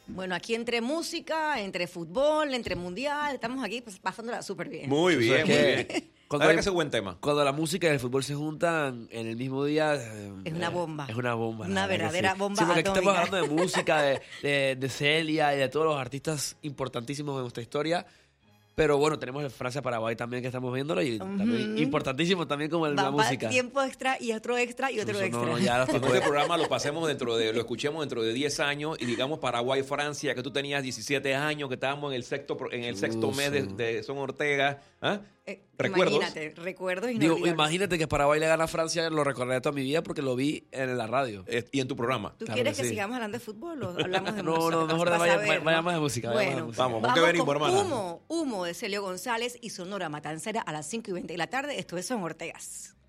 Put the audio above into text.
Bueno, aquí entre música, entre fútbol, entre mundial, estamos aquí pues, pasándola súper bien. Muy bien, muy bien. Cuando Ahora que ese buen tema. Cuando la música y el fútbol se juntan en el mismo día... Es una bomba. Es una bomba. Una verdadera bomba Sí, porque aquí estamos atómica. hablando de música, de Celia y de todos los artistas importantísimos de nuestra historia. Pero bueno, tenemos el Francia-Paraguay también que estamos viéndolo y también importantísimo también como la música. Tiempo extra y otro extra y otro extra. No, ya los Cuando tiempos- este programa lo pasemos lo escuchemos dentro de 10 años y digamos Paraguay-Francia, que tú tenías 17 años, que estábamos en el sexto mes de Son Ortega. ¿Ah? ¿Recuerdos? Imagínate, recuerdos Digo, inolvidables. imagínate que Paraguay le gana a Francia, lo recordaré toda mi vida porque lo vi en la radio. Y en tu programa. ¿Tú Claro quieres que que sí. sigamos hablando de fútbol o hablamos de No, música? no, mejor Vas a vayamos ver, de música, vayamos de Bueno, música. Vamos, porque venimos, con hermana. Humo de Celio González y Sonora Matancera a las 5:20 de la tarde. Esto es Son Ortegas.